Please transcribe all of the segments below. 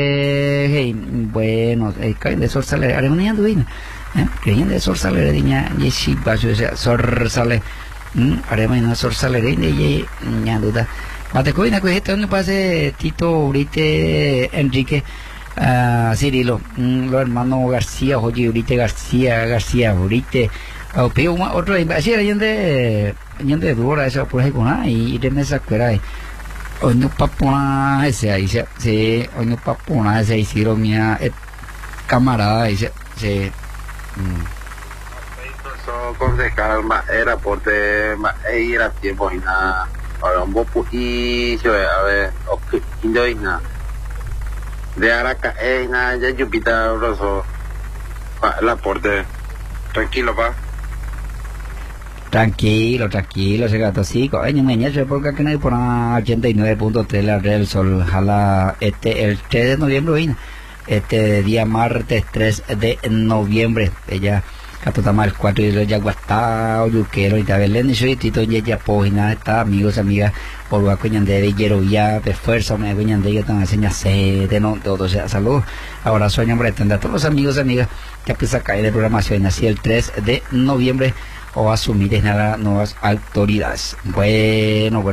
Hey, bueno, cae de sor sale, haré una duina, que de sor sale de niña, y si vas a sor sale, haré una sor sale de niña duda. Mate coina que esto no pase Tito, Urite, Enrique, Cirilo, los hermanos García, Oye, Urite García, Urite, pero otro, así era yende dura esa por ahí con y de esa cuera. Hoy no papona ese ahí se hoy no papona ese ahí si lo mía camarada ahí se so concejal ma era porte ma era tiempo y nada ahora un poco y yo a ver o que indoina de Araca na ya Jupiter roso la porte tranquilo pa. Tranquilo, ese gato sí, coño, me porque que no hay por 89.3 la red del sol, ojalá el 3 de noviembre vino, día martes 3 de noviembre, ella, gato tama el 4 y ya guastado, yuquero, y tabelén, y soy tito, y ella, pues, nada, está, amigos, amigas, por la coña de Villero, ya, de fuerza, me coña de ella, tan enseña de no, todo, o sea, salud, ahora sueño, hombre, tendrá todos los amigos, amigas, que empieza a caer de programación, así el 3 de noviembre, o asumir en las nuevas autoridades. Bueno.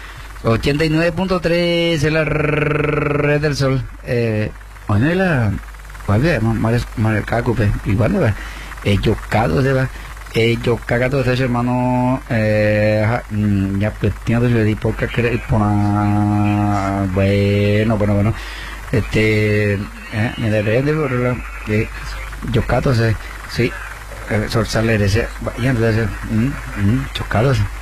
89.3 en la red del sol. Bueno, la ¿cuál es? Marcacupe, igual va. Yocado se va. Yocado ese hermano ya pues tiene que decir porque querer por bueno. En el red de Yocado se sí. Sorsaler ese, ya entonces, chocados.